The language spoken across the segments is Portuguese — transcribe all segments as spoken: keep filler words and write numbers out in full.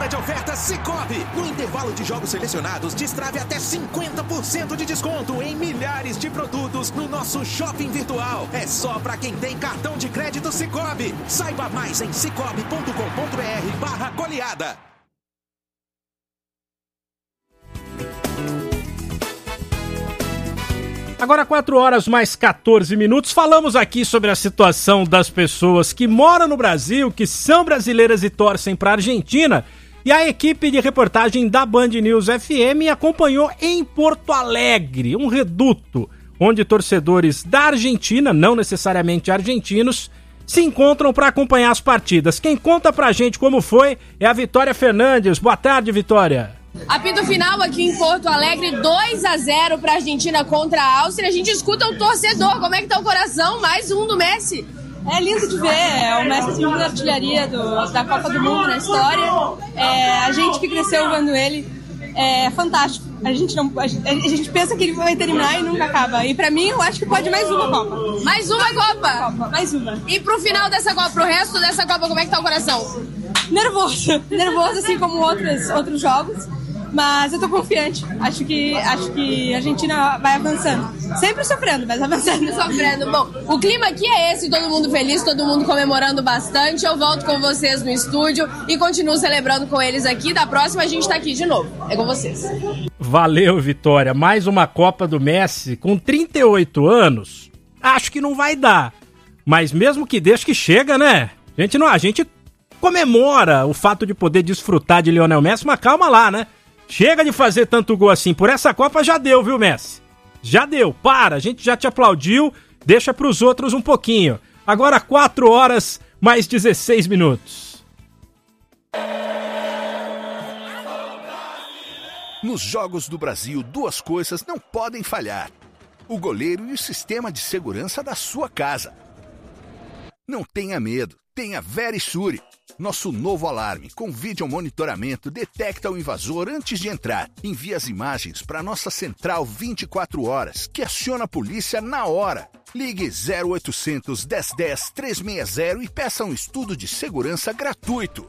Semana de ofertas Sicoob. No intervalo de jogos selecionados, destrave até cinquenta por cento de desconto em milhares de produtos no nosso shopping virtual. É só para quem tem cartão de crédito Sicoob. Saiba mais em cicobi ponto com ponto br barra goleada. Agora quatro horas mais quatorze minutos, falamos aqui sobre a situação das pessoas que moram no Brasil, que são brasileiras e torcem para a Argentina, e a equipe de reportagem da Band News F M acompanhou em Porto Alegre, um reduto, onde torcedores da Argentina, não necessariamente argentinos, se encontram para acompanhar as partidas. Quem conta pra gente como foi é a Vitória Fernandes. Boa tarde, Vitória. Apito final aqui em Porto Alegre, dois a zero para a Argentina contra a Áustria. A gente escuta o torcedor, como é que tá o coração? Mais um do Messi. É lindo de ver, é o Messi de artilharia do, da Copa do Mundo na história. É, a gente que cresceu vendo ele, é fantástico. A gente, não, a, gente, a gente pensa que ele vai terminar e nunca acaba. E pra mim, eu acho que pode mais uma Copa. Mais uma Copa? Copa mais uma. E pro final dessa Copa, pro resto dessa Copa, como é que tá o coração? Nervoso. Nervoso, assim como outros, outros jogos. Mas eu tô confiante. Acho que, acho que a Argentina vai avançando. Sempre sofrendo, mas avançando. Sofrendo. Bom, o clima aqui é esse, todo mundo feliz, todo mundo comemorando bastante. Eu volto com vocês no estúdio e continuo celebrando com eles aqui. Da próxima a gente tá aqui de novo. É com vocês. Valeu, Vitória. Mais uma Copa do Messi com trinta e oito anos. Acho que não vai dar. Mas mesmo que deixe que chega, né? A gente, não, a gente comemora o fato de poder desfrutar de Lionel Messi, mas calma lá, né? Chega de fazer tanto gol assim. Por essa Copa já deu, viu, Messi? Já deu. Para, a gente já te aplaudiu. Deixa pros outros um pouquinho. Agora quatro horas mais dezesseis minutos. Nos Jogos do Brasil, duas coisas não podem falhar: o goleiro e o sistema de segurança da sua casa. Não tenha medo, tenha Verisure. Nosso novo alarme com vídeo monitoramento detecta o invasor antes de entrar. Envia as imagens para nossa central vinte e quatro horas, que aciona a polícia na hora. Ligue zero oitocentos, dez dez, trezentos e sessenta e peça um estudo de segurança gratuito.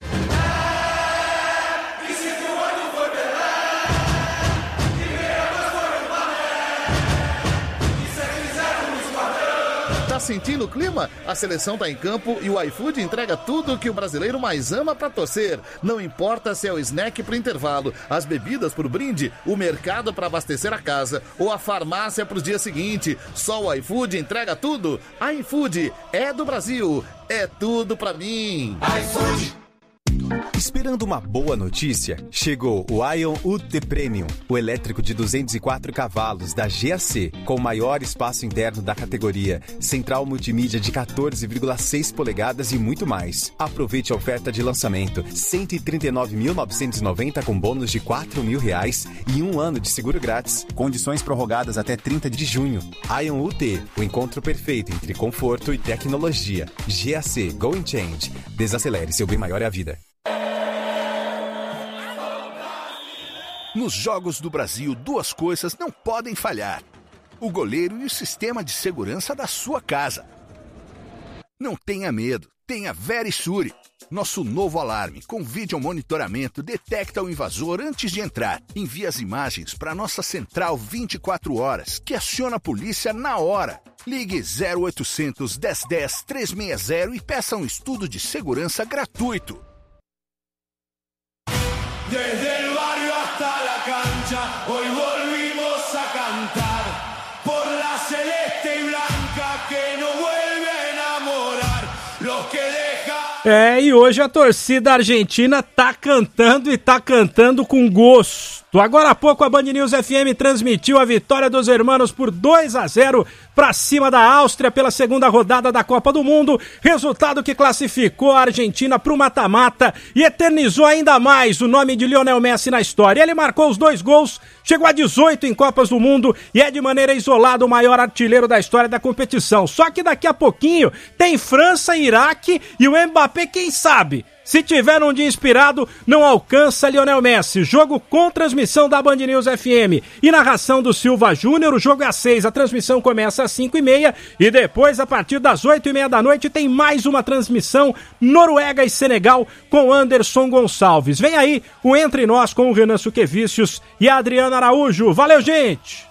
Tá sentindo o clima? A seleção tá em campo e o iFood entrega tudo que o brasileiro mais ama pra torcer. Não importa se é o snack pro intervalo, as bebidas pro brinde, o mercado pra abastecer a casa ou a farmácia pro dia seguinte. Só o iFood entrega tudo. iFood é do Brasil. É tudo pra mim. iFood. Esperando uma boa notícia? Chegou o Ion U T Premium, o elétrico de duzentos e quatro cavalos da G A C, com o maior espaço interno da categoria, central multimídia de quatorze vírgula seis polegadas e muito mais. Aproveite a oferta de lançamento, cento e trinta e nove mil novecentos e noventa com bônus de quatro mil reais e um ano de seguro grátis. Condições prorrogadas até trinta de junho. Ion U T, o encontro perfeito entre conforto e tecnologia. G A C, Go and Change. Desacelere, seu bem maior é a vida. Nos Jogos do Brasil, duas coisas não podem falhar: o goleiro e o sistema de segurança da sua casa. Não tenha medo, tenha Verisure. Nosso novo alarme com vídeo monitoramento detecta o invasor antes de entrar. Envia as imagens para nossa central vinte e quatro horas, que aciona a polícia na hora. Ligue zero oitocentos, dez dez, trezentos e sessenta e peça um estudo de segurança gratuito. Desde el barrio hasta la cancha, hoy volvimos a cantar por la celeste y blanca que nos vuelve a enamorar, los que deja... É, e hoje a torcida argentina tá cantando e tá cantando com gosto. Agora há pouco a Band News F M transmitiu a vitória dos hermanos por dois a zero para cima da Áustria pela segunda rodada da Copa do Mundo, resultado que classificou a Argentina para o mata-mata e eternizou ainda mais o nome de Lionel Messi na história. Ele marcou os dois gols, chegou a dezoito em Copas do Mundo e é de maneira isolada o maior artilheiro da história da competição. Só que daqui a pouquinho tem França e Iraque e o Mbappé, quem sabe, Se tiver um dia inspirado, não alcança Lionel Messi. Jogo com transmissão da Band News F M e narração do Silva Júnior. O jogo é às seis, a transmissão começa às cinco e meia e depois, a partir das oito e meia da noite, tem mais uma transmissão Noruega e Senegal com Anderson Gonçalves. Vem aí o Entre Nós com o Renan Suquevicius e a Adriana Araújo. Valeu, gente!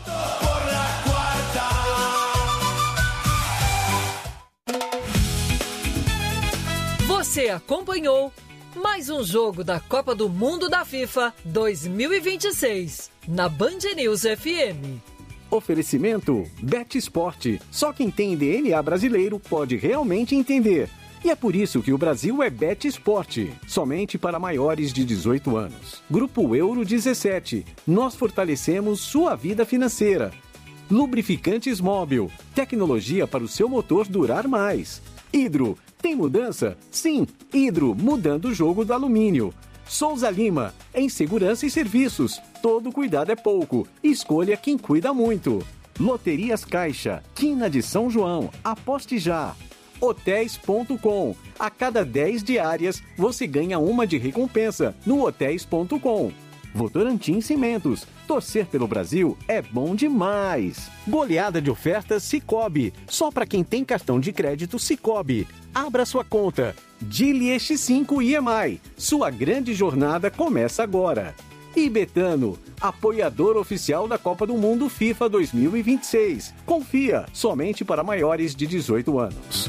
Você acompanhou mais um jogo da Copa do Mundo da FIFA dois mil e vinte e seis na Band News F M. Oferecimento Bet Esporte. Só quem tem D N A brasileiro pode realmente entender. E é por isso que o Brasil é Bet Esporte. Somente para maiores de dezoito anos. Grupo Euro dezessete. Nós fortalecemos sua vida financeira. Lubrificantes Móbil. Tecnologia para o seu motor durar mais. Hidro. Tem mudança? Sim, Hidro, mudando o jogo do alumínio. Souza Lima, em segurança e serviços. Todo cuidado é pouco. Escolha quem cuida muito. Loterias Caixa, Quina de São João, aposte já. Hotéis ponto com. A cada dez diárias, você ganha uma de recompensa no hotéis ponto com. Votorantim Cimentos. Torcer pelo Brasil é bom demais. Goleada de ofertas Sicoob. Só para quem tem cartão de crédito Sicoob. Abra sua conta. Dili X cinco I M I. Sua grande jornada começa agora. E Betano, apoiador oficial da Copa do Mundo FIFA dois mil e vinte e seis. Confia, somente para maiores de dezoito anos.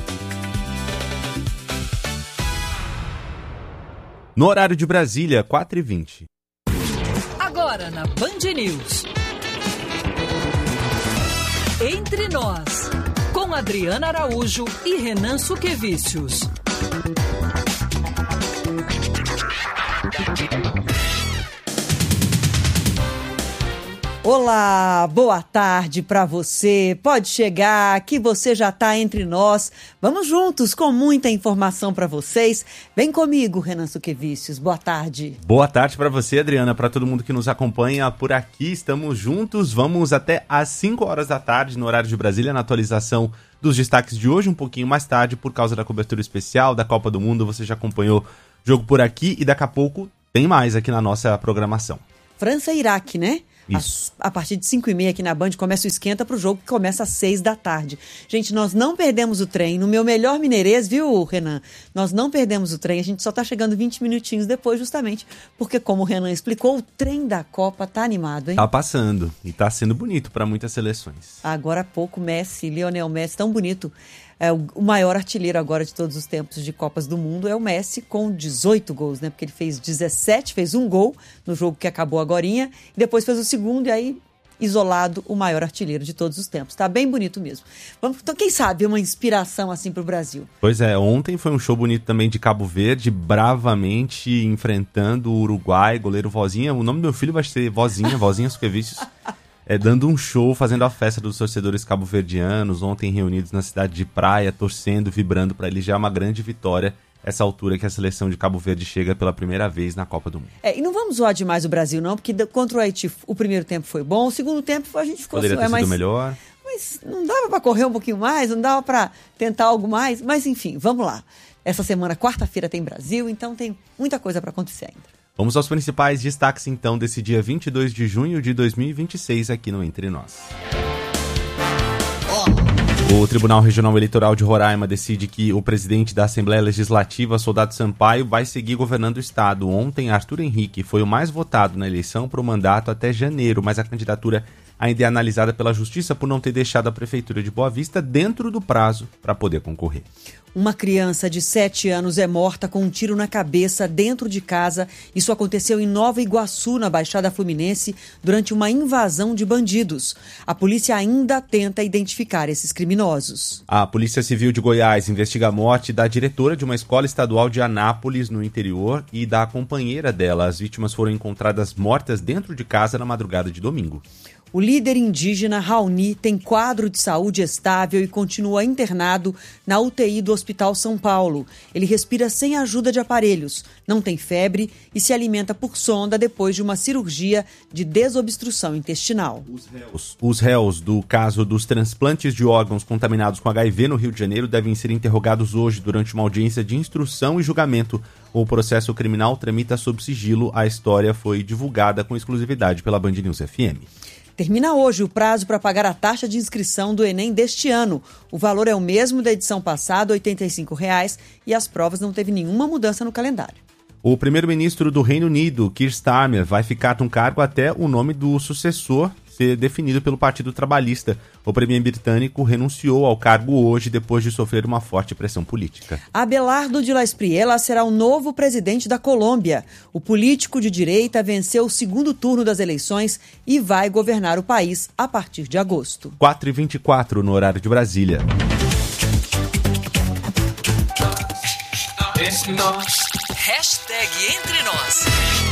No horário de Brasília, quatro e vinte. Agora na Band News. Entre Nós, com Adriana Araújo e Renan Suquevicius. Olá, boa tarde para você. Pode chegar, que você já está entre nós. Vamos juntos com muita informação para vocês. Vem comigo, Renan Suquevicius. Boa tarde. Boa tarde para você, Adriana, para todo mundo que nos acompanha por aqui. Estamos juntos. Vamos até às cinco horas da tarde no horário de Brasília, na atualização dos destaques de hoje, um pouquinho mais tarde, por causa da cobertura especial da Copa do Mundo. Você já acompanhou o jogo por aqui e daqui a pouco tem mais aqui na nossa programação. França e Iraque, né? Isso. A, a partir de cinco e meia aqui na Band começa o esquenta pro jogo que começa às seis da tarde. Gente, nós não perdemos o trem. No meu melhor mineirês, viu, Renan? Nós não perdemos o trem. A gente só tá chegando vinte minutinhos depois, justamente porque, como o Renan explicou, o trem da Copa tá animado, hein? Tá passando. E tá sendo bonito para muitas seleções. Agora há pouco, Messi, Lionel Messi, tão bonito. É, o maior artilheiro agora de todos os tempos de Copas do Mundo é o Messi, com dezoito gols, né? Porque ele fez dezessete, fez um gol no jogo que acabou agorinha, e depois fez o segundo, e aí, isolado, o maior artilheiro de todos os tempos. Tá bem bonito mesmo. Vamos, então, quem sabe, uma inspiração assim pro Brasil. Pois é, ontem foi um show bonito também de Cabo Verde, bravamente enfrentando o Uruguai, goleiro Vozinha. O nome do meu filho vai ser Vozinha, Vozinha Suquevicius. É, dando um show, fazendo a festa dos torcedores cabo-verdianos, ontem reunidos na cidade de Praia, torcendo, vibrando para eles. Já é uma grande vitória essa altura que a seleção de Cabo Verde chega pela primeira vez na Copa do Mundo. É, e não vamos zoar demais o Brasil não, porque contra o Haiti o primeiro tempo foi bom, o segundo tempo a gente ficou... Poderia ter é, sido mas, melhor. Mas não dava para correr um pouquinho mais, não dava para tentar algo mais, mas enfim, vamos lá. Essa semana, quarta-feira, tem Brasil, então tem muita coisa para acontecer ainda. Vamos aos principais destaques, então, desse dia vinte e dois de junho de dois mil e vinte e seis aqui no Entre Nós. O Tribunal Regional Eleitoral de Roraima decide que o presidente da Assembleia Legislativa, Soldado Sampaio, vai seguir governando o estado. Ontem, Arthur Henrique foi o mais votado na eleição para o mandato até janeiro, mas a candidatura ainda é analisada pela Justiça por não ter deixado a Prefeitura de Boa Vista dentro do prazo para poder concorrer. Uma criança de sete anos é morta com um tiro na cabeça dentro de casa. Isso aconteceu em Nova Iguaçu, na Baixada Fluminense, durante uma invasão de bandidos. A polícia ainda tenta identificar esses criminosos. A Polícia Civil de Goiás investiga a morte da diretora de uma escola estadual de Anápolis, no interior, e da companheira dela. As vítimas foram encontradas mortas dentro de casa na madrugada de domingo. O líder indígena Raoni tem quadro de saúde estável e continua internado na U T I do Hospital São Paulo. Ele respira sem ajuda de aparelhos, não tem febre e se alimenta por sonda depois de uma cirurgia de desobstrução intestinal. Os réus, os réus do caso dos transplantes de órgãos contaminados com H I V no Rio de Janeiro devem ser interrogados hoje durante uma audiência de instrução e julgamento. O processo criminal tramita sob sigilo. A história foi divulgada com exclusividade pela Band News F M. Termina hoje o prazo para pagar a taxa de inscrição do Enem deste ano. O valor é o mesmo da edição passada, oitenta e cinco reais, e as provas não teve nenhuma mudança no calendário. O primeiro-ministro do Reino Unido, Keir Starmer, vai ficar no cargo até o nome do sucessor ser definido pelo Partido Trabalhista. O premier britânico renunciou ao cargo hoje depois de sofrer uma forte pressão política. Abelardo de la Espriella será o novo presidente da Colômbia. O político de direita venceu o segundo turno das eleições e vai governar o país a partir de agosto. quatro e vinte e quatro no horário de Brasília. Hashtag Entre Nós.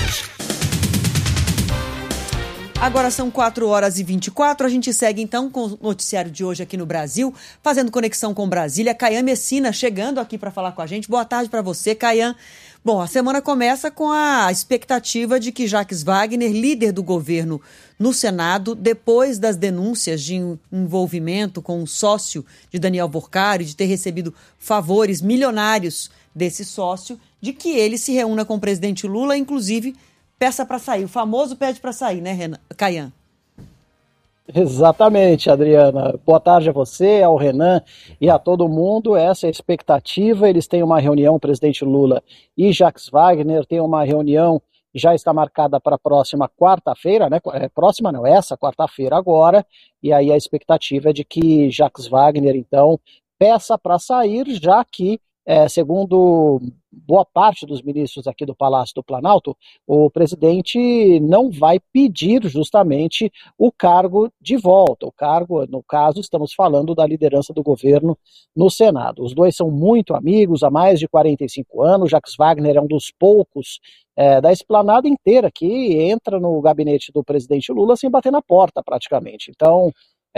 Agora são quatro horas e vinte e quatro, a gente segue então com o noticiário de hoje aqui no Brasil, fazendo conexão com Brasília. Caian Messina chegando aqui para falar com a gente. Boa tarde para você, Caian. Bom, a semana começa com a expectativa de que Jacques Wagner, líder do governo no Senado, depois das denúncias de envolvimento com o sócio de Daniel Worcari, de ter recebido favores milionários desse sócio, de que ele se reúna com o presidente Lula, inclusive peça para sair. O famoso pede para sair, né, Renan? Caian? Exatamente, Adriana. Boa tarde a você, ao Renan e a todo mundo. Essa é a expectativa. Eles têm uma reunião, o presidente Lula e Jacques Wagner têm uma reunião, já está marcada para a próxima quarta-feira, né? É, próxima não, essa quarta-feira agora. E aí a expectativa é de que Jacques Wagner, então, peça para sair, já que É, segundo boa parte dos ministros aqui do Palácio do Planalto, o presidente não vai pedir justamente o cargo de volta. O cargo, no caso, estamos falando da liderança do governo no Senado. Os dois são muito amigos há mais de quarenta e cinco anos. Jacques Wagner é um dos poucos é, da esplanada inteira que entra no gabinete do presidente Lula sem bater na porta, praticamente. Então,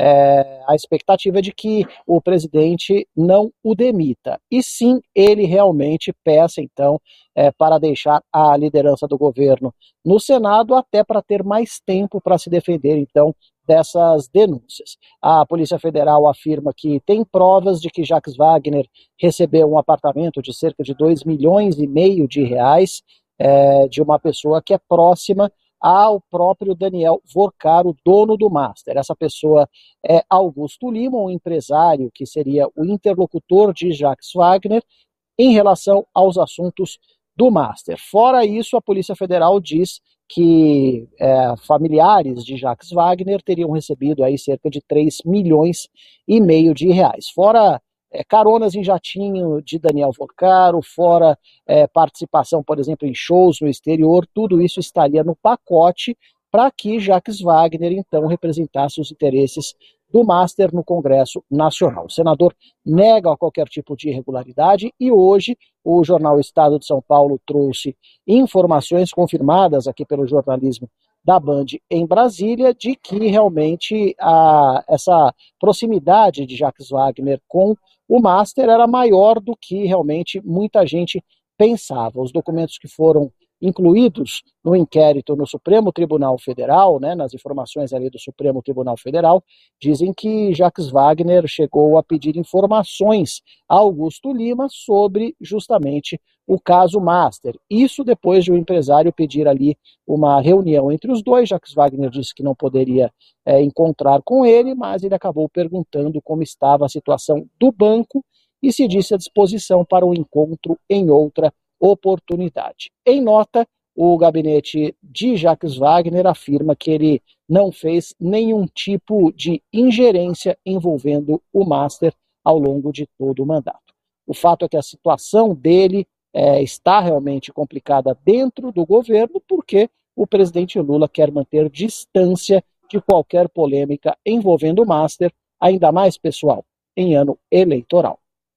É, a expectativa é de que o presidente não o demita, e sim ele realmente peça, então, é, para deixar a liderança do governo no Senado, até para ter mais tempo para se defender, então, dessas denúncias. A Polícia Federal afirma que tem provas de que Jacques Wagner recebeu um apartamento de cerca de dois milhões e meio de reais é, de uma pessoa que é próxima ao próprio Daniel Worcari, o dono do Master. Essa pessoa é Augusto Lima, um empresário que seria o interlocutor de Jacques Wagner em relação aos assuntos do Master. Fora isso, a Polícia Federal diz que é, familiares de Jacques Wagner teriam recebido aí cerca de três milhões e meio de reais. Fora É, caronas em jatinho de Daniel Worcari, fora é, participação, por exemplo, em shows no exterior, tudo isso estaria no pacote para que Jacques Wagner, então, representasse os interesses do Master no Congresso Nacional. O senador nega qualquer tipo de irregularidade e hoje o jornal Estado de São Paulo trouxe informações confirmadas aqui pelo jornalismo da Band em Brasília de que realmente a, essa proximidade de Jacques Wagner com o Master era maior do que realmente muita gente pensava. Os documentos que foram incluídos no inquérito no Supremo Tribunal Federal, né, nas informações ali do Supremo Tribunal Federal, dizem que Jacques Wagner chegou a pedir informações a Augusto Lima sobre justamente o caso Master. Isso depois de o empresário pedir ali uma reunião entre os dois. Jacques Wagner disse que não poderia é, encontrar com ele, mas ele acabou perguntando como estava a situação do banco e se disse à disposição para o encontro em outra oportunidade. Em nota, o gabinete de Jacques Wagner afirma que ele não fez nenhum tipo de ingerência envolvendo o Master ao longo de todo o mandato. O fato é que a situação dele é, está realmente complicada dentro do governo, porque o presidente Lula quer manter distância de qualquer polêmica envolvendo o Master, ainda mais, pessoal, em ano eleitoral.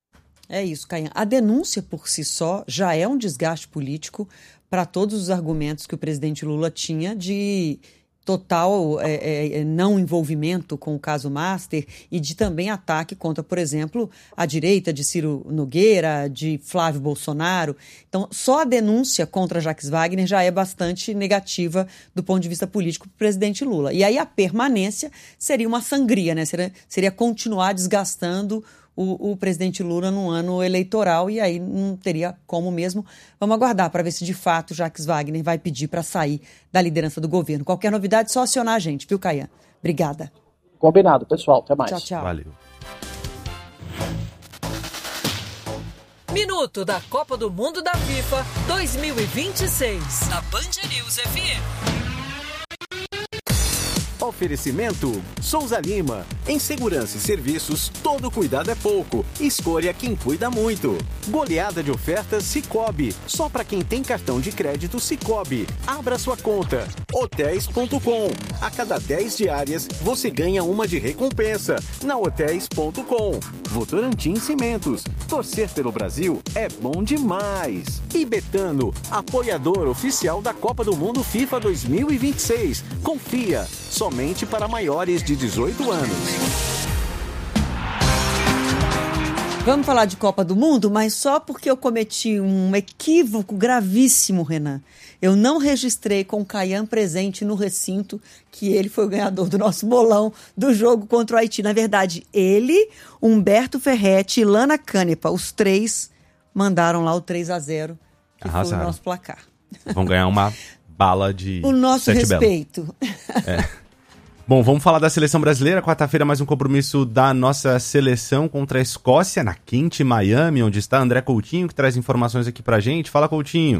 É isso, Caian. A denúncia por si só já é um desgaste político para todos os argumentos que o presidente Lula tinha de total é, é, não envolvimento com o caso Master e de também ataque contra, por exemplo, a direita de Ciro Nogueira, de Flávio Bolsonaro. Então, só a denúncia contra Jacques Wagner já é bastante negativa do ponto de vista político para o presidente Lula. E aí a permanência seria uma sangria, né? Seria, seria continuar desgastando O, o presidente Lula num ano eleitoral e aí não teria como mesmo. Vamos aguardar para ver se de fato Jacques Wagner vai pedir para sair da liderança do governo. Qualquer novidade, só acionar a gente, viu, Caian? Obrigada. Combinado, pessoal. Até mais. Tchau, tchau. Valeu. Minuto da Copa do Mundo da FIFA dois mil e vinte e seis, na Band News F M. Oferecimento Souza Lima. Em segurança e serviços, todo cuidado é pouco. Escolha quem cuida muito. Goleada de ofertas Sicoob. Só para quem tem cartão de crédito Sicoob. Abra sua conta. hotéis ponto com. A cada dez diárias, você ganha uma de recompensa. Na hotéis ponto com. Votorantim Cimentos. Torcer pelo Brasil é bom demais. E Betano, apoiador oficial da Copa do Mundo FIFA dois mil e vinte e seis. Confia. Somente para maiores de dezoito anos. Vamos falar de Copa do Mundo, mas só porque eu cometi um equívoco gravíssimo, Renan. Eu não registrei com o Caian presente no recinto que ele foi o ganhador do nosso bolão do jogo contra o Haiti. Na verdade, ele, Humberto Ferretti e Lana Canepa, os três mandaram lá o três a zero, que Arrasaram. Foi o nosso placar. Vão ganhar uma bala de o nosso respeito. É. Bom, vamos falar da seleção brasileira. Quarta-feira, mais um compromisso da nossa seleção contra a Escócia, na quente Miami, onde está André Coutinho, que traz informações aqui pra gente. Fala, Coutinho.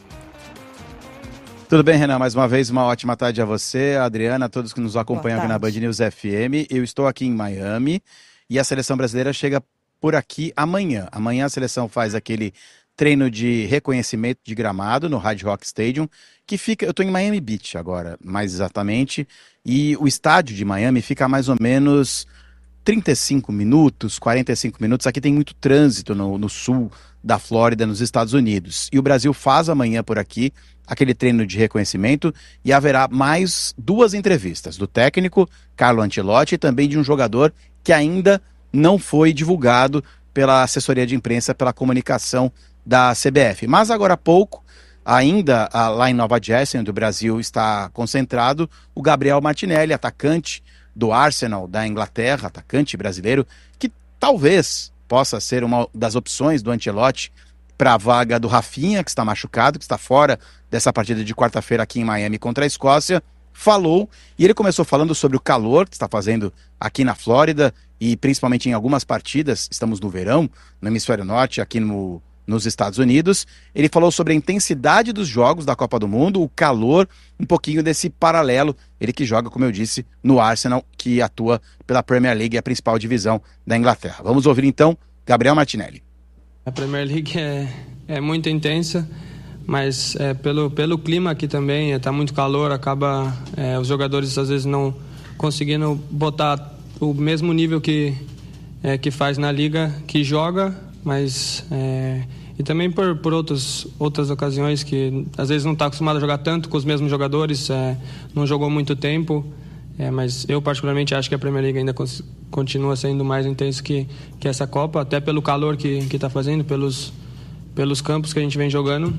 Tudo bem, Renan? Mais uma vez, uma ótima tarde a você, a Adriana, a todos que nos acompanham aqui na Band News F M. Eu estou aqui em Miami e a seleção brasileira chega por aqui amanhã. Amanhã a seleção faz aquele treino de reconhecimento de gramado no Hard Rock Stadium, que fica, eu estou em Miami Beach agora, mais exatamente, e o estádio de Miami fica a mais ou menos trinta e cinco minutos, quarenta e cinco minutos, aqui tem muito trânsito no, no sul da Flórida, nos Estados Unidos, e o Brasil faz amanhã por aqui aquele treino de reconhecimento e haverá mais duas entrevistas, do técnico Carlo Ancelotti e também de um jogador que ainda não foi divulgado pela assessoria de imprensa, pela comunicação da C B F. Mas agora há pouco, ainda lá em Nova Jersey, onde o Brasil está concentrado, o Gabriel Martinelli, atacante do Arsenal da Inglaterra, atacante brasileiro, que talvez possa ser uma das opções do Ancelotti para a vaga do Rafinha, que está machucado, que está fora dessa partida de quarta-feira aqui em Miami contra a Escócia, falou, e ele começou falando sobre o calor que está fazendo aqui na Flórida, e principalmente em algumas partidas, estamos no verão, no hemisfério norte, aqui no nos Estados Unidos. Ele falou sobre a intensidade dos jogos da Copa do Mundo, o calor, um pouquinho desse paralelo. Ele que joga, como eu disse, no Arsenal, que atua pela Premier League, a principal divisão da Inglaterra. Vamos ouvir então Gabriel Martinelli. A Premier League é, é muito intensa, mas é, pelo, pelo clima aqui também, está é, muito calor, acaba é, os jogadores às vezes não conseguindo botar o mesmo nível que, é, que faz na liga, que joga, mas... É, e também por, por outros, outras ocasiões que às vezes não está acostumado a jogar tanto com os mesmos jogadores, é, não jogou muito tempo, é, mas eu particularmente acho que a Premier League ainda cons- continua sendo mais intenso que, que essa Copa, até pelo calor que está fazendo, pelos, pelos campos que a gente vem jogando,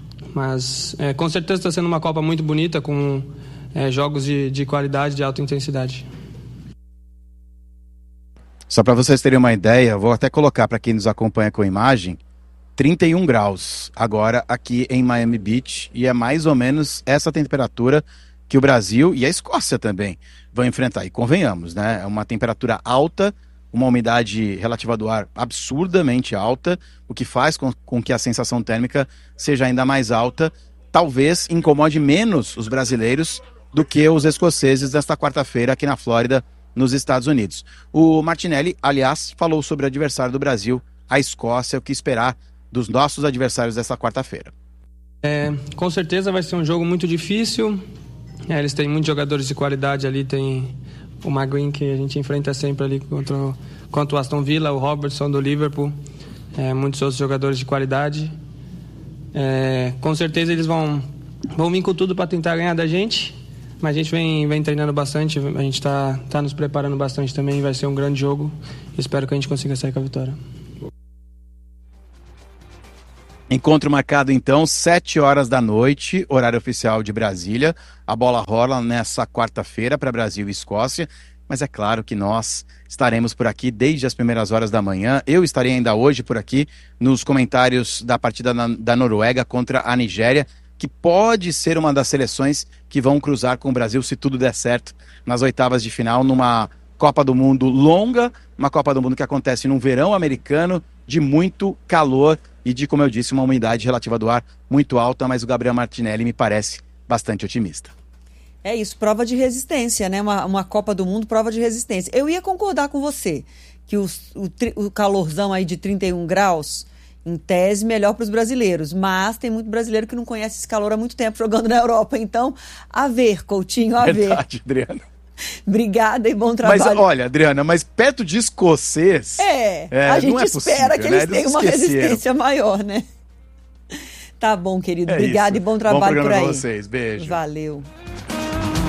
mas é, com certeza está sendo uma Copa muito bonita, com é, jogos de, de qualidade, de alta intensidade. Só para vocês terem uma ideia, vou até colocar para quem nos acompanha com imagem, trinta e um graus agora aqui em Miami Beach, e é mais ou menos essa temperatura que o Brasil e a Escócia também vão enfrentar. E convenhamos, né? É uma temperatura alta, uma umidade relativa do ar absurdamente alta, o que faz com, com que a sensação térmica seja ainda mais alta, talvez incomode menos os brasileiros do que os escoceses nesta quarta-feira aqui na Flórida, nos Estados Unidos. O Martinelli, aliás, falou sobre o adversário do Brasil, a Escócia, o que esperar dos nossos adversários desta quarta-feira. É, com certeza vai ser um jogo muito difícil. É, eles têm muitos jogadores de qualidade ali, tem o Maguire, que a gente enfrenta sempre ali contra o, contra o Aston Villa, o Robertson do Liverpool, é, muitos outros jogadores de qualidade. É, com certeza eles vão, vão vir com tudo para tentar ganhar da gente, Mas a gente vem, vem treinando bastante, a gente está tá nos preparando bastante também, vai ser um grande jogo. Espero que a gente consiga sair com a vitória. Encontro marcado então, sete horas da noite, horário oficial de Brasília. A bola rola nessa quarta-feira para Brasil e Escócia. Mas é claro que nós estaremos por aqui desde as primeiras horas da manhã. Eu estarei ainda hoje por aqui nos comentários da partida na, da Noruega contra a Nigéria, que pode ser uma das seleções que vão cruzar com o Brasil, se tudo der certo, nas oitavas de final, numa Copa do Mundo longa, uma Copa do Mundo que acontece num verão americano de muito calor e de, como eu disse, uma umidade relativa do ar muito alta, mas o Gabriel Martinelli me parece bastante otimista. É isso, prova de resistência, né? Uma, uma Copa do Mundo, prova de resistência. Eu ia concordar com você que os, o, o calorzão aí de trinta e um graus, em tese, melhor para os brasileiros. Mas tem muito brasileiro que não conhece esse calor há muito tempo jogando na Europa. Então, a ver, Coutinho, a ver. Verdade, Adriana. Obrigada e bom trabalho. Mas olha, Adriana, mas perto de escocês... É, é a gente não é espera possível, que eles né? tenham uma resistência maior, né? Tá bom, querido. É Obrigada isso. e bom trabalho bom por aí. Pra vocês. Beijo. Valeu.